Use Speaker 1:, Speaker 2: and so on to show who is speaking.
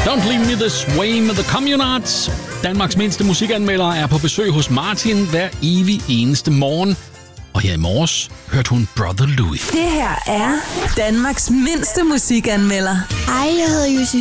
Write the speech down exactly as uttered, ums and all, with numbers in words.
Speaker 1: Don't Leave Me This Way med The Communards. Danmarks mindste musikanmelder er på besøg hos Martin hver evig eneste morgen. Og her i morges hørte hun Brother Louis.
Speaker 2: Det her er Danmarks mindste musikanmelder.
Speaker 3: Hej, jeg hedder Josefine.